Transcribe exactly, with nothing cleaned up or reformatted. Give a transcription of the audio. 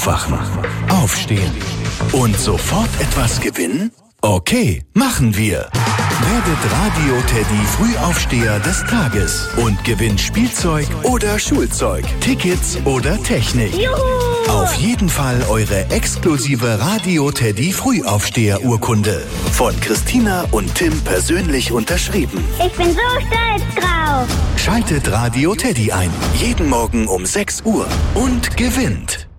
Wachen, aufstehen und sofort etwas gewinnen? Okay, machen wir. Werdet Radio Teddy Frühaufsteher des Tages und gewinnt Spielzeug oder Schulzeug, Tickets oder Technik. Juhu! Auf jeden Fall eure exklusive Radio Teddy Frühaufsteher Urkunde. Von Christina und Tim persönlich unterschrieben. Ich bin so stolz drauf. Schaltet Radio Teddy ein. Jeden Morgen um sechs Uhr und gewinnt.